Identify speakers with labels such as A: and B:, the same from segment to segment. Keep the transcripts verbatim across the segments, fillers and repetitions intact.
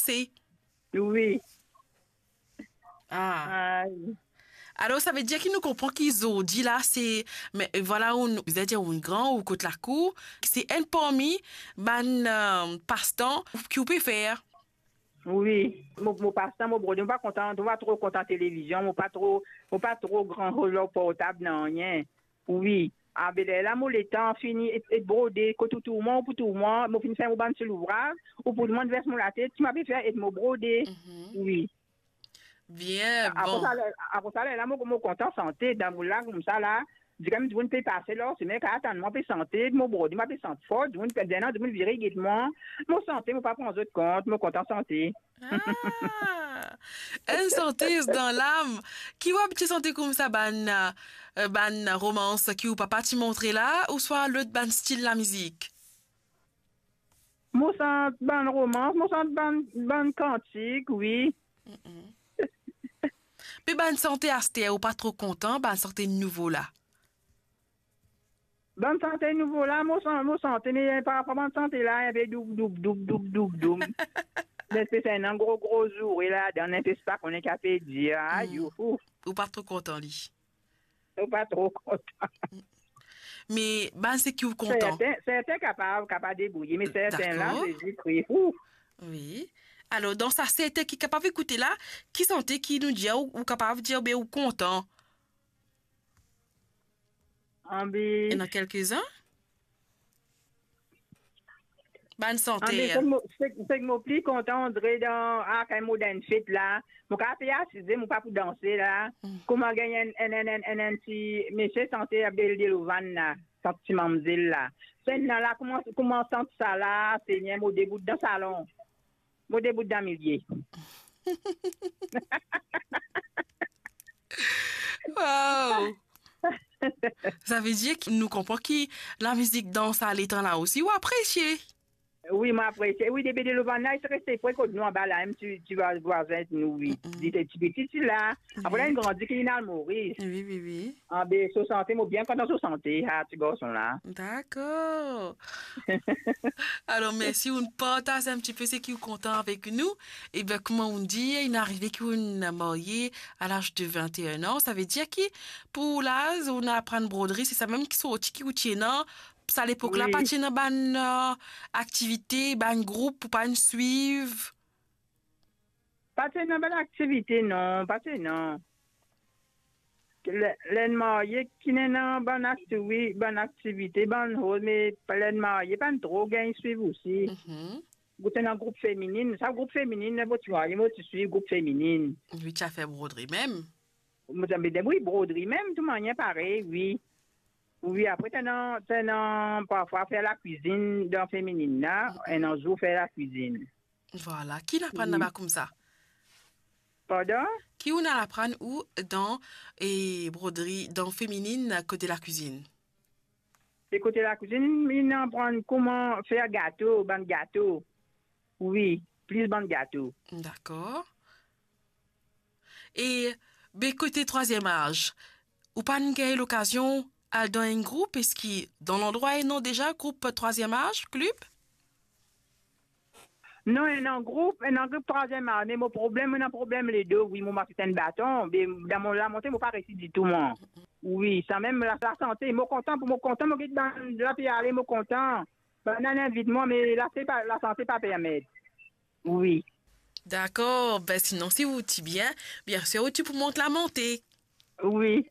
A: passé.
B: Oui.
A: Ah.
B: Ah,
A: Alors, ça veut dire qu'ils nous comprennent qu'ils ont dit là, c'est, mais euh, voilà, on, vous êtes un grand ou côté la cour, c'est un parmi, ben, euh, passe-temps, que vous pouvez faire.
B: oui. Mon, mon passe-temps, mon brode, je pas content, je pas trop content télévision, je pas trop, je pas trop grand rôle portable, non, rien. Oui. Ah, ben là, moi, le temps fini, et, et broder, que tout, tout le monde, pour tout le monde, moi, fini faire mon ban sur l'ouvrage, ou pour le monde verse mon la tête, tu m'as fait faire et me broder.
A: Mhm.
B: Oui.
A: Bien,
B: Après
A: bon.
B: ça, là, après ça, là, moi, moi, content santé, dans mon là, comme ça, là, je dis quand même, tu peux passer là, c'est même qu'à attendre, moi, peux santé, mon brode, moi, peux santé fort, tu peux, d'un an, tu peux virer, guide-moi, moi, santé, moi, pas prendre autre compte, moi, content santé.
A: Ah, une santé dans l'âme. Qui va petit santé comme ça, ban, euh, ban romance qui ou papa tu montrer là, ou soit l'autre ban style la musique.
B: Moi, sens bonne romance, moi, sens bonne, bonne cantique, oui.
A: Puis ban santé à cette ou pas trop content, ban santé nouveau là.
B: Bonne santé nouveau là, moi, sens, moi, santé, mais par rapport à bonne santé là, il y avait doub, doub, doub, doub, doub, doub. Mais c'est un gros, gros jour, et là, dans un pas qu'on est capable de dire, ah,
A: Mm.
B: youhou,
A: Ou pas trop content lui.
B: je suis pas trop content.
A: Mais ban c'est qui ou content.
B: Certains, certains capables, capables de débrouiller, mais certains là,
A: D'accord.
B: j'ai dit, oui, ouh.
A: Oui. Alors, dans sa c'était qui est capable d'écouter là, qui santé qui nous dit ou, ou capable de dire ben ou content.
B: En
A: Il
B: bi,
A: y en a quelques-uns. Ban
B: en bi,
A: santé.
B: c'est que moi plus content, André, dans, ah, quand moi dans une fête là, mon café assisé, mon pas pour danser là, comment gagner un, un, un, un, un petit, monsieur santé à Belle Louvan là, son petit mamzelle là. C'est là, là, comment, comment sent ça là, c'est bien, mon début dans le salon, mon début dans le milieu.
A: Wow. Ça veut dire qu'il nous comprend qui la musique danse à l'étang là aussi ou apprécier.
B: Oui, moi après, oui, des bédés le là, il se restait près que nous en bas là, même tu, tu vas voir avec nous, oui. Il était petit petit là. Après là,
A: Oui,
B: il grandit qu'il a le Maurice.
A: oui, oui, oui.
B: Ah ben, so santé, moi bien content so santé, ah, tu garçon là.
A: D'accord. Alors, merci, on partage un petit peu ce qui est content avec nous. Et bien, comment on dit, il est arrivé qu'on a marié à l'âge de vingt et un ans. Ça veut dire que pour l'âge, on a appris broderie, c'est ça même qui sont au tiki ou tiena. Ça à l'époque là, pas
B: Oui.
A: tiena ban euh, activité, ban groupe pour pas nous suivre.
B: Pas de une bonne activité, non, pas de non. L'un marié qui n'est pas bonne activité, bonne activité, bonne rôle, mais pas l'un marié, pas trop, gain suivre aussi.
A: Mhm.
B: Vous êtes un groupe féminin, ça groupe féminin, vous tu vois, moi tu suis groupe féminin.
A: Oui, tu as fait broderie même.
B: Vous avez des oui, broderie, même tout manière pareil, oui. Oui, après, t'as non, t'as non, parfois faire la cuisine dans féminine là, et un jour faire la cuisine.
A: Voilà. Qui n'apprend
B: Oui.
A: là-bas comme ça?
B: Pardon?
A: Qui on a l'apprendre où dans et broderie, dans féminine, à côté de la cuisine?
B: C'est côté la cuisine, ils apprennent comment faire gâteau, ban gâteau. Oui, plus ban gâteau.
A: D'accord. Et ben, côté troisième âge, ou pas eu l'occasion à dans un groupe, est-ce que dans l'endroit et non déjà groupe troisième âge, club?
B: Non, il y a un groupe, il y a un groupe troisième âge, mais mon problème, il y a un problème les deux. Oui, mon c'est un bâton, mais dans mon la montée, je pas réussi du tout, moi. Oui, ça même la, la santé, je suis content, pour mon content, je suis dans la puis aller, je suis content. Ben, non, invite moi, mais la, pas, la santé pas permettre. Oui.
A: D'accord. Ben sinon, si vous t'y bien, bien sûr, tu peux monter la montée.
B: Oui.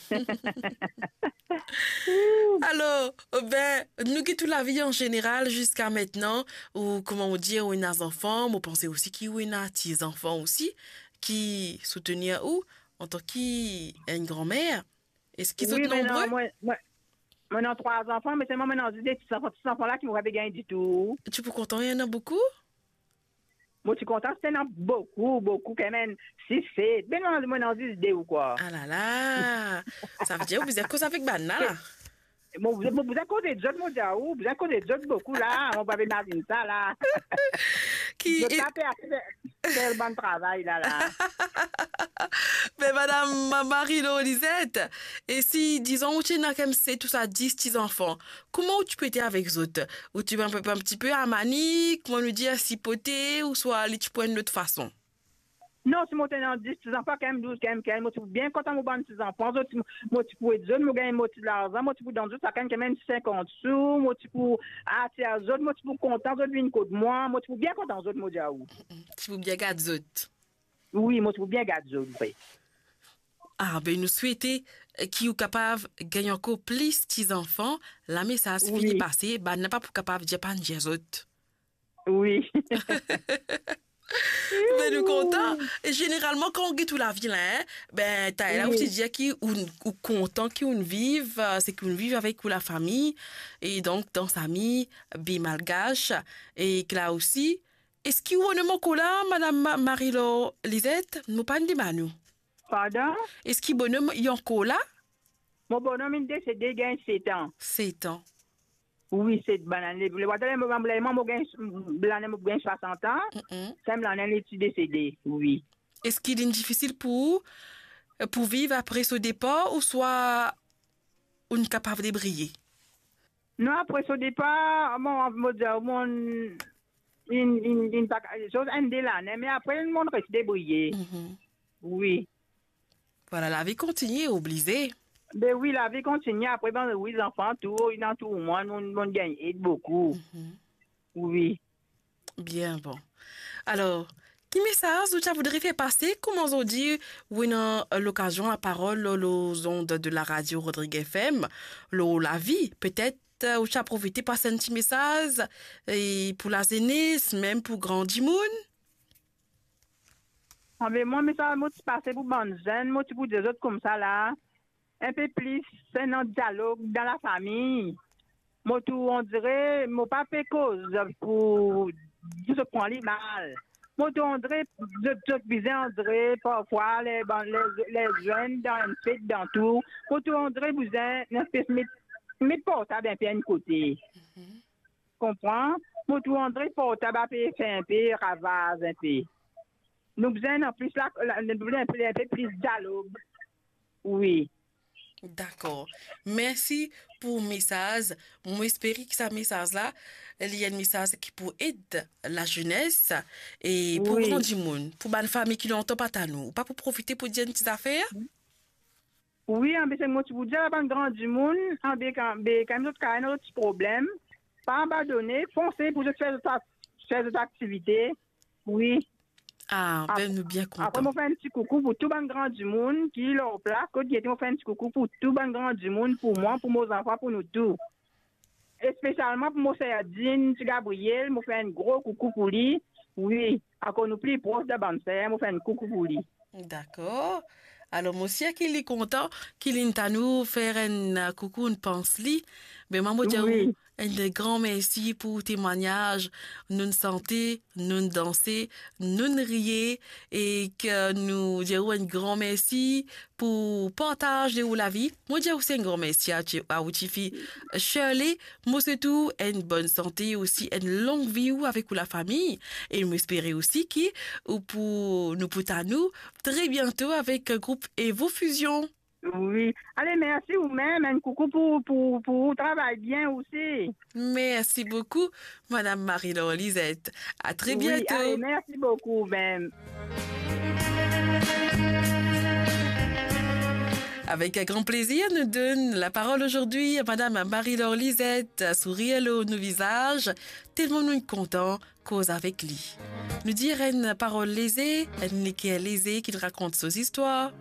A: Alors, ben, nous qui toute la vie en général jusqu'à maintenant, ou comment on dit, ou a des enfants, vous pensez aussi qu'il y a des enfants aussi, qui soutenir ou, en tant qu'une grand-mère. Est-ce qu'ils sont
B: Oui, mais
A: nombreux?
B: non, moi, moi, moi, non, trois enfants, mais c'est moi, maintenant, des petits enfants, petits enfants là qui m'auraient gagné du tout.
A: Tu peux compter, il y en a beaucoup?
B: Moi, je suis content, c'était non, beaucoup, beaucoup, quand même. Si c'est, ben non, moi, non, dix idées ou quoi.
A: Ah là là! Ça veut dire que vous êtes cause avec Banna, là.
B: Bon, vous, vous, vous êtes côté de jeunes, moi, je dis, ah, vous êtes côté de jeunes beaucoup, là. On va imaginer ça, là.
A: qui
B: Je
A: est...
B: tape à faire le bon travail là là.
A: Mais Madame Marie-Laure Lisette, et si, disons, tu n'as comme c'est tout ça, dix petits enfants, comment tu peux être avec les autres? Ou tu vas un, peu, un petit peu à manie, comment nous dire, sipoter, ou soit aller tu peux une autre façon?
B: Non, si moi tenant dix petits enfants, quand même douze, quand même quinze, moi tu bien content mon bon petits enfants, moi tu peux être jeune, moi gagne moi de l'argent, moi tu peux dans d'autres, ça quand même cinquante sous, moi tu peux attirer les autres, moi tu peux content, les autres viennent côté moi, moi tu peux bien content les autres, moi diaou.
A: Tu peux bien garder les autres.
B: Oui, moi tu peux bien garder les autres.
A: Ah, ben nous souhaitons qu'ils soient capables de gagner encore plus de petits enfants, la message
B: Oui.
A: finit passer, ben n'est pas pour capable de dire pas les autres.
B: Oui.
A: Ben nous content. Et généralement, quand on guette tout la ville, hein, ben t'as là où tu dis qui ou, ou content qu'on vive, euh, c'est qu'on vive avec la famille et donc dans sa famille, bien malgache et que là aussi. Est-ce qu'il y a un moment là, Madame Marie-Laure Lisette, nous pas de manu?
B: Pardon?
A: Est-ce qu'il y a un bonhomme y a encore là?
B: Mon bonhomme il décédé il gagne sept ans.
A: sept ans.
B: Oui, c'est banane. Les voitures, moi, moi, gagne soixante ans. Ça me l'année, il est décédé. Oui.
A: Est-ce qu'il est difficile pour pour vivre après ce départ ou soit on est capable de briller?
B: Non, après ce départ, bon, mon, une, une, une, chose, un délai, mais après, le monde reste débrouillé.
A: Mm-hmm.
B: Oui.
A: Voilà, la vie continue, obligée.
B: Ben oui, la vie continue. Après, ben oui, les enfants, tout, dans tout, moi, nous, nous gagnons beaucoup. Mm-hmm. Oui.
A: Bien, bon. Alors, quel message tu voudrais faire passer? Comment on dit, oui, l'occasion, la parole, aux ondes de la radio Rodrigue F M, la vie, peut-être, où tu as profité de passer un petit message, et pour la jeunesse, même pour grandir monde?
B: Ah, ben moi, mais ça, moi, tu passais pour bonne jeune, moi, tu pour des autres comme ça, là. Un peu plus, c'est notre dialogue dans la famille. Moi, tout, on dirait, moi, pas fait cause pour se prendre les mal. Moi, tout, on dirait, je disais, on dirait, parfois, les, les, les jeunes dans une fête, dans tout. Moi, tout, on dirait, vous êtes une espèce de mettre portable un peu à un côté. Comprends? Moi, tout, on dirait, portable un peu, fait un peu, ravage un peu. Nous besoin en plus, là, nous besoin un peu, un peu plus de dialogue. Oui.
A: D'accord. Merci pour le message. Moi, j'espère que ce message-là, il y a un message qui peut aider la jeunesse et pour
B: oui.
A: grandir le monde, pour une famille qui n'entend pas à nous, pas pour profiter pour dire une petite affaire.
B: Oui, en fait, moi, tu vous dis, avant de grandir le monde, en fait, quand même, d'autres cas, un autre problème, pas abandonner, foncer pour faire des activités. Oui.
A: Ah, ben nous bien contents.
B: Après, moi, fais un petit coucou pour tout le grand du monde qui est là au plat. Quand il moi, fais un petit coucou pour tout le grand du monde, pour moi, pour mes enfants, pour nous tous. Et spécialement pour mon Serdine, Gabriel, moi, fais un gros coucou pour lui. Oui, encore nous plus proche de bonne sœur, moi, fais un coucou pour lui.
A: D'accord. Alors, moi aussi, qu'il est content qu'il est à nous faire un coucou, une pense-li. Mais moi, je
B: oui.
A: un grand merci pour le témoignage, nous santé, nous danser, nous rier et que nous dirons un grand merci pour partager la vie. Moi, je dis aussi un grand merci à Outifi Shirley. Moi, c'est tout, une bonne santé aussi, une longue vie avec la famille. Et m'espérer aussi que pour nous, pour nous, très bientôt avec un groupe Evo Fusion.
B: Oui. Allez, merci vous-même. Un coucou pour, pour, pour travail bien aussi.
A: Merci beaucoup, Madame Marie-Laure Lisette. À très
B: oui,
A: bientôt.
B: Allez, merci beaucoup, même.
A: Avec un grand plaisir, nous donne la parole aujourd'hui à Madame Marie-Laure Lisette, sourire au nos visages, tellement nous content cause avec lui. Nous dire une parole lésée, une qui est lésée, qui raconte ses histoires.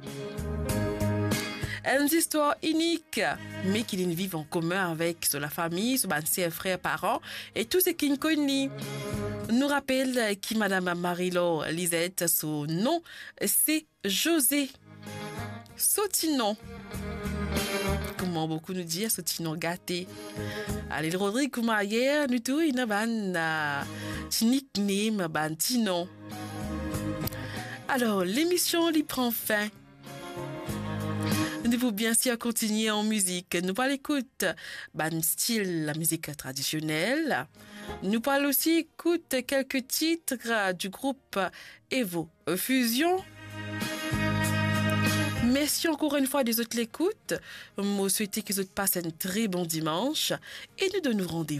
A: Une histoire unique, mais qu'il vit en commun avec la famille, ses frères, parents et tout ce qu'il connaît. Nous rappelle que Madame Marie-Laure Lisette, son nom, c'est José Sotinon. Comment beaucoup nous disent Sotinon gâté. Allez, le Rodrigue, comme hier, nous tous, il y a un nickname, un petit nom. Alors, l'émission lui prend fin. Nous devons bien sûr continuer en musique. Nous pas l'écoute, ban style la musique traditionnelle. Nous parlons aussi, écoute, quelques titres du groupe Evo Fusion. Merci encore une fois des autres l'écoute. Moi, souhaiter qu'ils autres passent un très bon dimanche et nous donnons rendez-vous.